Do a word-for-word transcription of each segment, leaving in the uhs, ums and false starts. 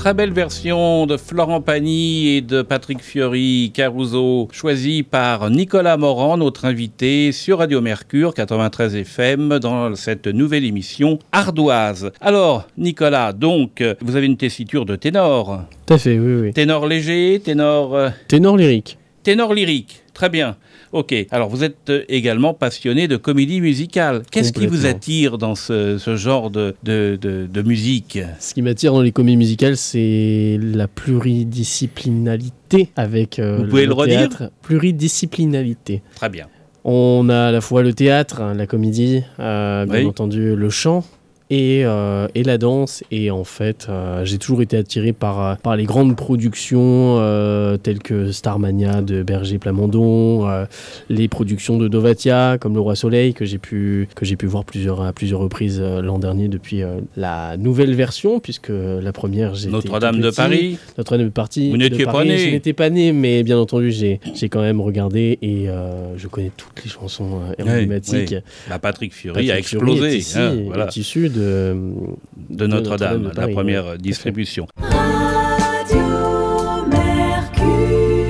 très belle version de Florent Pagny et de Patrick Fiori Caruso, choisie par Nicolas Morand, notre invité sur Radio Mercure quatre-vingt-treize F M dans cette nouvelle émission ardoise. Alors, Nicolas, donc, vous avez une tessiture de ténor. Tout à fait, oui, oui. Ténor léger, ténor... Euh... Ténor lyrique. Ténor lyrique, très bien. Ok, alors vous êtes également passionné de comédie musicale. Qu'est-ce qui vous attire dans ce, ce genre de, de, de, de musique ? Ce qui m'attire dans les comédies musicales, c'est la pluridisciplinalité avec euh, vous pouvez le, le redire théâtre. Pluridisciplinalité. Très bien. On a à la fois le théâtre, la comédie, euh, bien oui. entendu le chant. Et, euh, et la danse, et en fait euh, j'ai toujours été attiré par, par les grandes productions euh, telles que Starmania de Berger Plamondon, euh, les productions de Dovatia comme Le Roi Soleil que j'ai pu, que j'ai pu voir plusieurs, à plusieurs reprises euh, l'an dernier depuis euh, la nouvelle version, puisque la première j'étais Notre-Dame de Paris. Notre-Dame de Paris. Vous n'étiez pas né. Je n'étais pas né, mais bien entendu j'ai, j'ai quand même regardé et euh, je connais toutes les chansons euh, emblématiques. Oui, oui. La Patrick Fiori Patrick a explosé. Fiori est ici, hein, voilà. est issu de De, de Notre-Dame, Notre-Dame de Paris, la première ouais. distribution. Radio Mercure.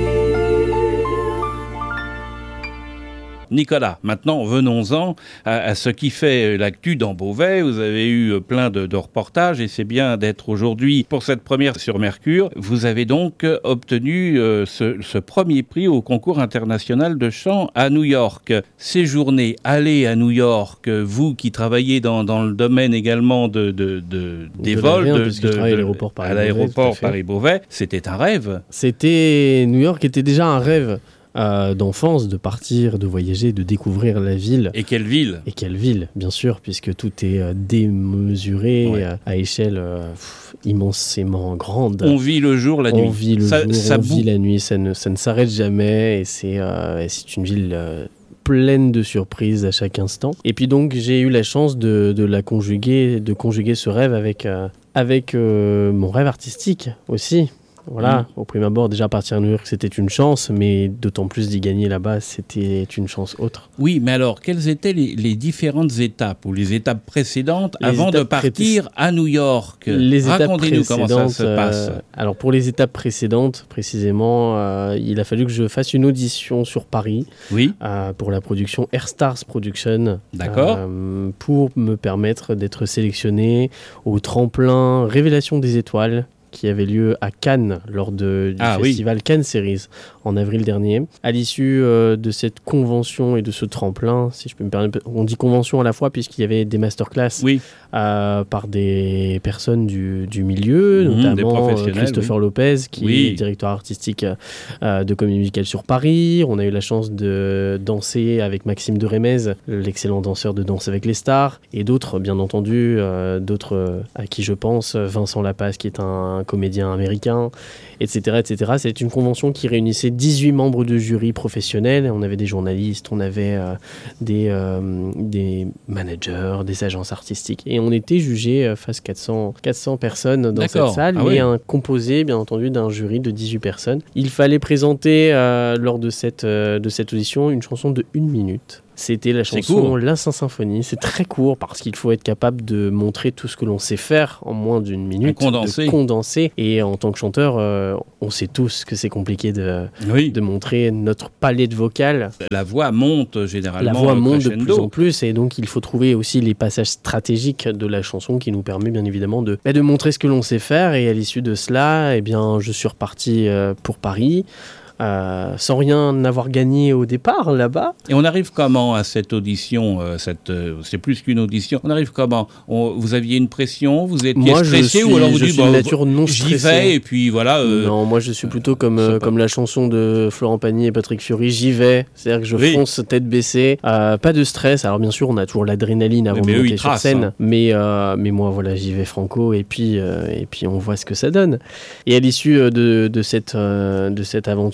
Nicolas, maintenant venons-en à, à ce qui fait l'actu dans Beauvais. Vous avez eu plein de, de reportages et c'est bien d'être aujourd'hui pour cette première sur Mercure. Vous avez donc obtenu euh, ce, ce premier prix au concours international de chant à New York. Séjourner, aller à New York, vous qui travaillez dans, dans le domaine également de, de, de, des de vols, l'avion, de, puisque de, je travaille à de, l'aéroport Paris à l'aéroport Paris-Beauvais, c'était un rêve. C'était New York était déjà un rêve. Euh, d'enfance, de partir, de voyager, de découvrir la ville. Et quelle ville ? Et quelle ville, bien sûr, puisque tout est euh, démesuré ouais. euh, à échelle euh, pff, immensément grande. On vit le jour, la on nuit. On vit le ça, jour, ça on bou- vit la nuit, ça ne, ça ne s'arrête jamais et c'est, euh, et c'est une ville... Euh, pleine de surprises à chaque instant. Et puis donc j'ai eu la chance de, de la conjuguer, de conjuguer ce rêve avec, euh, avec euh, mon rêve artistique aussi. Voilà, mmh. Au prime abord, déjà partir à New York, c'était une chance, mais d'autant plus d'y gagner là-bas, c'était une chance autre. Oui, mais alors, quelles étaient les, les différentes étapes ou les étapes précédentes les avant étapes de partir pré- à New York ? Les Racontez-nous étapes comment ça se passe. Euh, alors, pour les étapes précédentes, précisément, euh, il a fallu que je fasse une audition sur Paris oui. euh, pour la production Air Stars Production. D'accord. Euh, pour me permettre d'être sélectionné au tremplin Révélation des étoiles, qui avait lieu à Cannes lors de, du ah, festival oui. Cannes Series en avril dernier. À l'issue euh, de cette convention et de ce tremplin, si je peux me permettre, on dit convention à la fois puisqu'il y avait des masterclass oui. euh, par des personnes du, du milieu, mmh, notamment euh, Christopher oui. Lopez, qui oui. est directeur artistique euh, de comédie musicale sur Paris. On a eu la chance de danser avec Maxime de Rémez, l'excellent danseur de Danse avec les stars, et d'autres, bien entendu, euh, d'autres euh, à qui je pense, Vincent Lapace, qui est un comédien américain, et cetera, et cetera. C'est une convention qui réunissait dix-huit membres de jury professionnels. On avait des journalistes, on avait euh, des, euh, des managers, des agences artistiques. Et on était jugés euh, face quatre cents, quatre cents personnes dans D'accord. cette salle, ah, mais oui. un composé, bien entendu, d'un jury de dix-huit personnes. Il fallait présenter, euh, lors de cette, euh, de cette audition, une chanson de une minute. C'était la chanson L'Incin Symphonie. C'est très court parce qu'il faut être capable de montrer tout ce que l'on sait faire en moins d'une minute, condensé. de condenser. Et en tant que chanteur, euh, on sait tous que c'est compliqué de, oui. de montrer notre palette vocale. La voix monte généralement. La voix monte crescendo. de plus en plus et donc il faut trouver aussi les passages stratégiques de la chanson qui nous permet bien évidemment de, bah, de montrer ce que l'on sait faire. Et à l'issue de cela, eh bien, je suis reparti euh, pour Paris. Euh, sans rien avoir gagné au départ là-bas. Et on arrive comment à cette audition euh, cette, euh, c'est plus qu'une audition. On arrive comment on, vous aviez une pression, vous étiez moi, stressé suis, ou alors vous je dites suis bah, de nature non j'y stressée. vais et puis voilà. Euh, non, moi je suis plutôt comme, euh, comme la chanson de Florent Pagny et Patrick Fiori, j'y vais. C'est-à-dire que je oui. fonce tête baissée, euh, pas de stress. Alors bien sûr, on a toujours l'adrénaline avant mais de monter sur scène, hein. mais, euh, mais moi voilà, j'y vais franco et puis, euh, et puis on voit ce que ça donne. Et à l'issue de, de, cette, euh, de cette aventure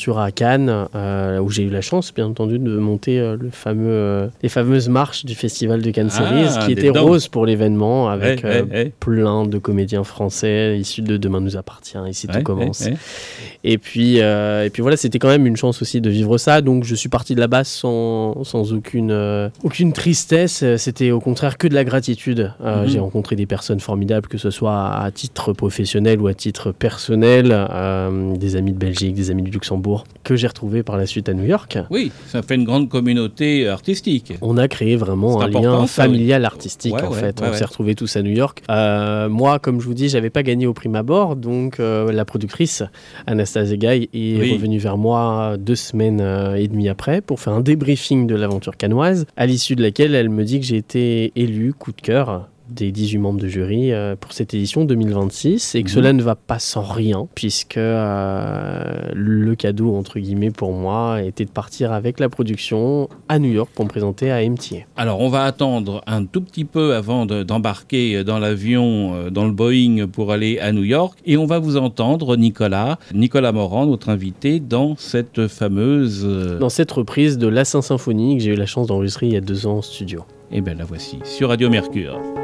l'ouverture à Cannes, euh, où j'ai eu la chance, bien entendu, de monter euh, le fameux, euh, les fameuses marches du Festival de Cannes Series, ah, qui étaient roses pour l'événement, avec ouais, euh, ouais, ouais. plein de comédiens français issus de Demain nous appartient, Ici ouais, tout commence. Ouais, ouais. Et puis, euh, et puis voilà, c'était quand même une chance aussi de vivre ça. Donc je suis parti de là-bas sans, sans aucune, euh, aucune tristesse. C'était au contraire que de la gratitude. Euh, mm-hmm. J'ai rencontré des personnes formidables, que ce soit à titre professionnel ou à titre personnel, euh, des amis de Belgique, des amis du Luxembourg, que j'ai retrouvés par la suite à New York. Oui, ça fait une grande communauté artistique. On a créé vraiment C'est un lien familial artistique ouais, en ouais, fait. Ouais, On ouais. s'est retrouvés tous à New York. Euh, moi, comme je vous dis, j'avais pas gagné au prime abord, donc euh, la productrice Anastasia Gay est oui. revenue vers moi deux semaines euh, et demie après pour faire un débriefing de l'aventure cannoise, à l'issue de laquelle elle me dit que j'ai été élu coup de cœur des dix-huit membres de jury euh, pour cette édition deux mille vingt-six et que mmh. cela ne va pas sans rien puisque euh, le cadeau entre guillemets pour moi était de partir avec la production à New York pour me présenter à M T A. Alors on va attendre un tout petit peu avant de, d'embarquer dans l'avion, euh, dans le Boeing pour aller à New York et on va vous entendre Nicolas, Nicolas Morand, notre invité dans cette fameuse... Euh... Dans cette reprise de La Saint Symphonie que j'ai eu la chance d'enregistrer il y a deux ans en studio. Et bien la voici sur Radio Mercure.